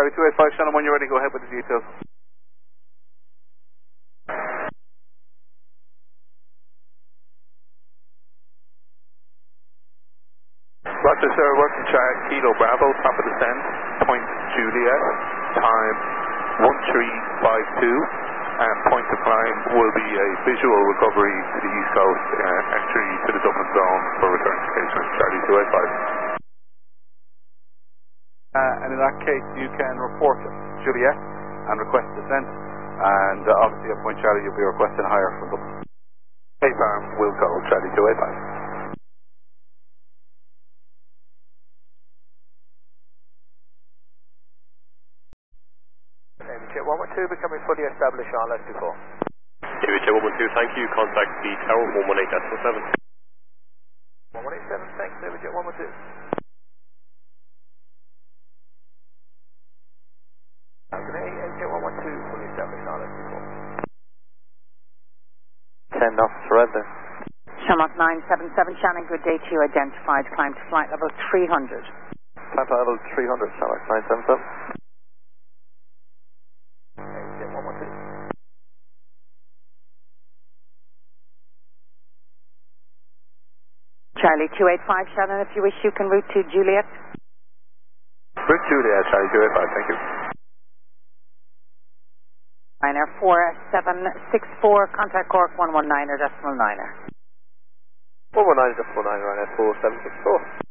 Charlie 285, Shannon, when you're ready, go ahead with the details. Roger, sir, working chart, Kilo Bravo, top of descent, point Juliet, time 1352, and point to climb will be a visual recovery to the east coast, entry to the Dublin zone for return to Caseman, Charlie 285. And in that case, you can report Juliet and request descent, and obviously at Point Charlie you'll be requesting higher from Dublin. Cape Arm will go, Charlie 285. Jet 112 becoming fully established on left before. Jet 112, thank you. Contact the tower 118.7. 118.7, thanks, Jet 112. Jet 112 fully established on left before. 10 knots, surrender. Shamrock 977, Shannon, good day to you. Identified, climb to flight level 300. Climb to level 300, Shamrock 977. Jet 112. Charlie 285, Shannon, if you wish you can route to Juliet. Route Juliet, Charlie 285, thank you. Niner 4764, contact Cork 119er decimal 9er. 119.9 right now, 4764.